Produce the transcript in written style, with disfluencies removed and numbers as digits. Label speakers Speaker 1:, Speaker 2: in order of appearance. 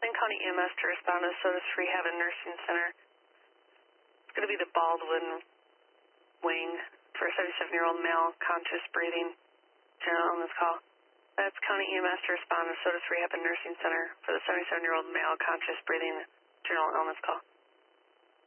Speaker 1: Washington County EMS to respond to Sodas Rehab and Nursing Center. It's going to be the Baldwin wing for a 77-year-old male, conscious breathing, general illness call. That's County EMS to respond to Sodas Rehab and Nursing Center for the 77-year-old male, conscious breathing, general illness call.